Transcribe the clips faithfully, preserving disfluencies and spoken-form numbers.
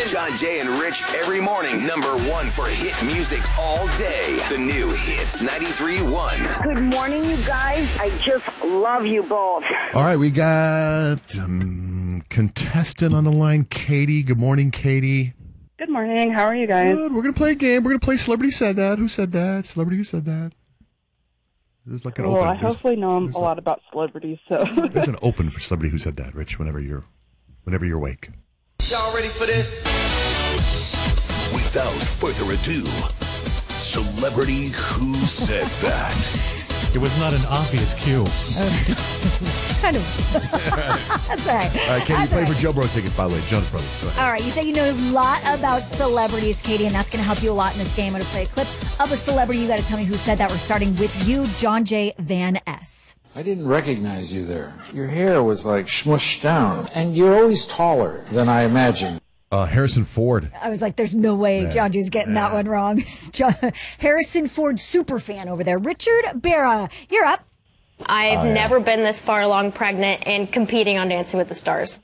John, Jay, and Rich every morning. Number one for hit music all day. The new Hits ninety-three point one. Good morning, you guys. I just love you both. All right, we got um, contestant on the line, Katie. Good morning, Katie. Good morning. How are you guys? Good. We're going to play a game. We're going to play Celebrity Said That. Who said that? Celebrity Who Said That? There's like an well, open. I hopefully know a lot about celebrities, so. There's an open for Celebrity Who Said That, Rich, whenever you're, whenever you're awake. Y'all ready for this? Without further ado, Celebrity Who Said That. It was not an obvious cue. kind of. That's all right. All right, Katie, That's play all right. for Joe Bro tickets, by the way. Jonas Brothers. Go ahead. All right, you say you know a lot about celebrities, Katie, and that's going to help you a lot in this game. I'm going to play a clip of a celebrity. You got to tell me who said that. We're starting with you, John J. Van S. I didn't recognize you there. Your hair was like smushed down, and you're always taller than I imagined. Uh, Harrison Ford. I was like, there's no way Yeah. John J's getting that one wrong. John, Harrison Ford super fan over there. Richard Berra, you're up. I've Oh, yeah. never been this far along pregnant and competing on Dancing with the Stars.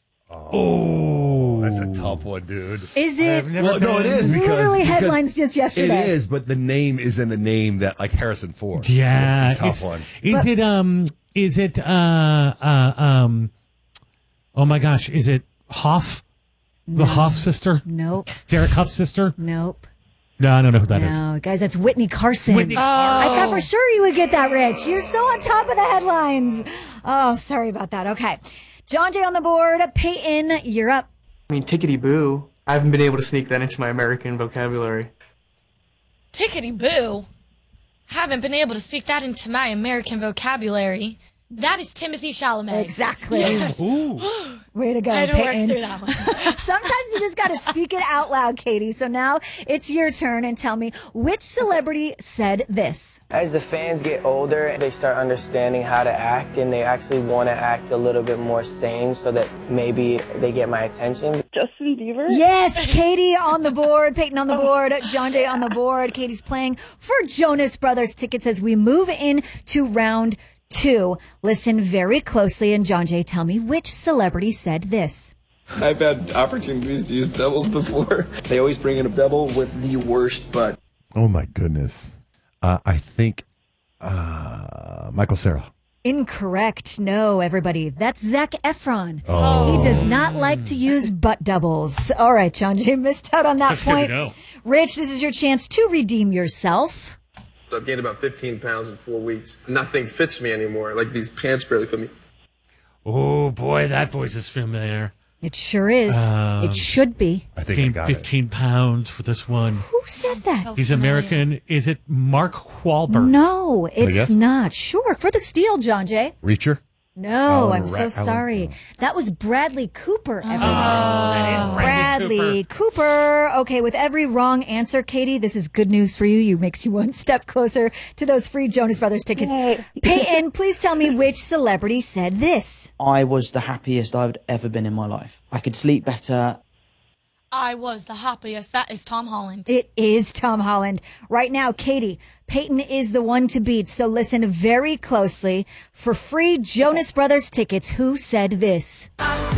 Oh, that's a tough one, dude. Is it? Well, no, it is because Literally because headlines just yesterday. It is, but the name is in the name that like Harrison Ford. Yeah, it's a tough it's- one. Is it um? Is it uh uh um? Oh my gosh! Is it Hoff? The Hoff sister? Nope. Derek Hoff's sister? Nope. No, I don't know who that is. No, guys, that's Whitney Carson. Whitney oh, I thought for sure you would get that, Rich. You're so on top of the headlines. Oh, sorry about that. Okay. John Jay on the board. Peyton, you're up. I mean, tickety boo. I haven't been able to sneak that into my American vocabulary. Tickety boo. Haven't been able to speak that into my American vocabulary. That is Timothy Chalamet. Exactly. Ooh. Way to go, I had to work Peyton. through that one. Sometimes you just got to speak it out loud, Katie. So now it's your turn, and tell me which celebrity said this. As the fans get older, they start understanding how to act, and they actually want to act a little bit more sane so that maybe they get my attention. Justin Bieber? Yes, Katie on the board, Peyton on the board, John Jay on the board. Katie's playing for Jonas Brothers tickets as we move in to round two. Listen very closely, and John Jay, tell me which celebrity said this. I've had opportunities to use doubles before. They always bring in a double with the worst butt. Oh my goodness. Uh, I think uh, Michael Cera. Incorrect. No, everybody. That's Zac Efron. Oh. He does not like to use butt doubles. All right, John Jay missed out on that That's good to point. know. Rich, this is your chance to redeem yourself. I've gained about fifteen pounds in four weeks. Nothing fits me anymore. Like these pants barely fit me. Oh boy, that voice is familiar. It sure is. Um, it should be. I think I Gained got fifteen pounds for this one. Who said that? He's American. Is it Mark Wahlberg? No, guess? it's not. Sure. For the steal, John Jay. it. Reacher? No, Alan I'm Ra- so Alan- sorry. That was Bradley Cooper, everyone. that is Bradley Bradley Cooper. Okay, with every wrong answer, Katie, this is good news for you. You makes you one step closer to those free Jonas Brothers tickets. Yay. Peyton, please tell me which celebrity said this. I was the happiest I've ever been in my life. I could sleep better. I was the happiest. That is Tom Holland. It is Tom Holland. Right now, Katie, Peyton is the one to beat. So listen very closely. For free Jonas Brothers tickets, who said this?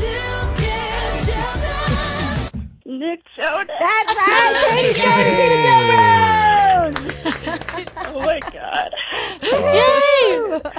Nick Jonas. That's right. Katie's going to see the Joe Bros. Oh my God. Yay!